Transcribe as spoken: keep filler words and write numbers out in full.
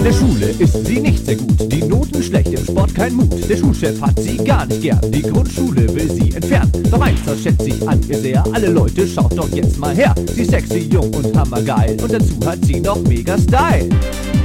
der Schule ist sie nicht sehr gut, die Noten schlecht, im Sport kein Mut. Der Schulchef hat sie gar nicht gern, die Grundschule will sie entfernen. Doch eins, das schätzt sich an ihr sehr, alle Leute, schaut doch jetzt mal her. Sie ist sexy, jung und hammergeil und dazu hat sie noch mega Style.